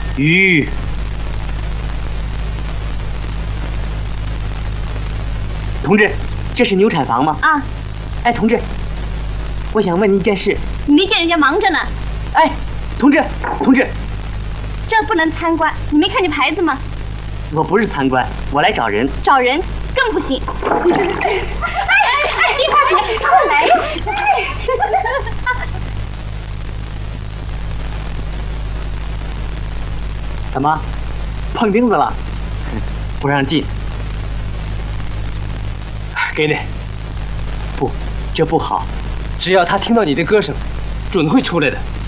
鱼。同志，这是牛产房吗？ 啊。 哎，同志，我想问你一件事。 你没见人家忙着呢？ 哎，同志， 这不能参观，你没看见牌子吗？ 我不是参观，我来找人。 找人更不行。金花姐，快来！ 怎么，碰钉子了？不让进。 给你。 不，这不好。 只要他听到你的歌声，准会出来的。